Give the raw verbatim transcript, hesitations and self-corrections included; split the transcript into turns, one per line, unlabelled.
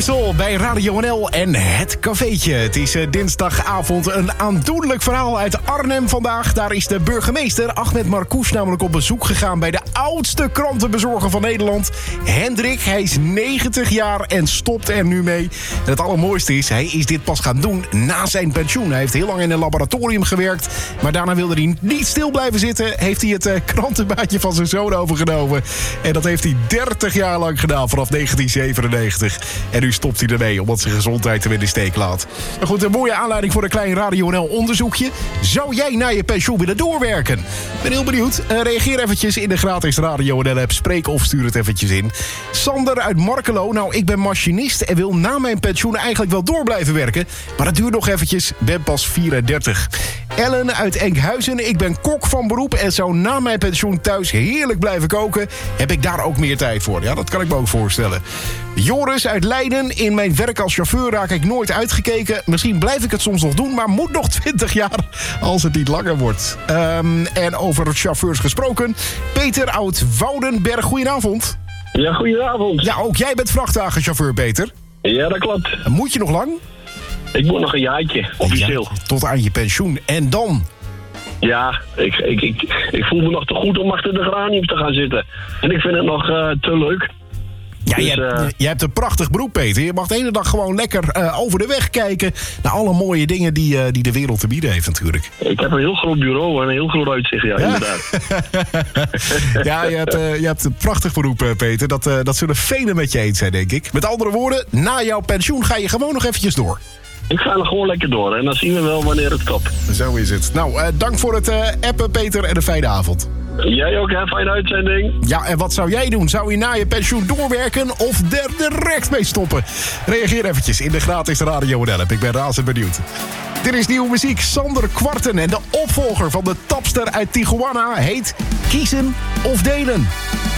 Wissel bij Radio N L en Het Cafeetje. Het is uh, dinsdagavond een aandoenlijk verhaal uit Arnhem vandaag. Daar is de burgemeester Ahmed Marcouch namelijk op bezoek gegaan bij de oudste krantenbezorger van Nederland, Hendrik. Hij is negentig jaar en stopt er nu mee. En het allermooiste is, hij is dit pas gaan doen na zijn pensioen. Hij heeft heel lang in een laboratorium gewerkt, maar daarna wilde hij niet stil blijven zitten. Heeft hij het uh, krantenbaatje van zijn zoon overgenomen. En dat heeft hij dertig jaar lang gedaan, vanaf negentien zevenennegentig. En nu stopt hij ermee, omdat zijn gezondheid hem in de steek laat. Maar goed, een mooie aanleiding voor een klein Radio N L onderzoekje. Zou jij na je pensioen willen doorwerken? Ben heel benieuwd. Uh, reageer eventjes in de gratis Radio N L app. Spreek of stuur het eventjes in. Sander uit Markelo. Nou, ik ben machinist en wil na mijn pensioen eigenlijk wel door blijven werken. Maar dat duurt nog eventjes. Ben pas vierendertig. Ellen uit Enkhuizen. Ik ben kok van beroep en zou na mijn pensioen thuis heerlijk blijven koken. Heb ik daar ook meer tijd voor? Ja, dat kan ik me ook voorstellen. Joris uit Leiden. In mijn werk als chauffeur raak ik nooit uitgekeken. Misschien blijf ik het soms nog doen, maar moet nog twintig jaar als het niet langer wordt. Um, en over chauffeurs gesproken. Peter uit Woudenberg. Goedenavond.
Ja, goedenavond.
Ja, ook jij bent vrachtwagenchauffeur, Peter.
Ja, dat klopt.
Moet je nog lang?
Ik moet nog een jaartje, officieel.
Ja, tot aan je pensioen. En dan?
Ja, ik, ik, ik, ik voel me nog te goed om achter de geraniums te gaan zitten. En ik vind het nog uh, te leuk.
Ja,
dus,
je, hebt,
uh,
je hebt een prachtig beroep, Peter. Je mag de hele dag gewoon lekker uh, over de weg kijken naar alle mooie dingen die, uh, die de wereld te bieden heeft natuurlijk.
Ik heb een heel groot bureau en een heel groot uitzicht, ja, ja? inderdaad.
Ja, je hebt, uh, je hebt een prachtig beroep, uh, Peter. Dat, uh, dat zullen velen met je eens zijn, denk ik. Met andere woorden, na jouw pensioen ga je gewoon nog eventjes door.
Ik ga er gewoon lekker door en dan zien we wel wanneer het stopt.
Zo is het. Nou, uh, dank voor het uh, appen, Peter, en een fijne avond.
Jij ook, hè? Fijne uitzending.
Ja, en wat zou jij doen? Zou je na je pensioen doorwerken of er direct mee stoppen? Reageer eventjes in de gratis Radio N L app. Ik ben razend benieuwd. Dit is nieuwe muziek. Sander Kwarten en de opvolger van de tapster uit Tijuana heet Kiezen of Delen.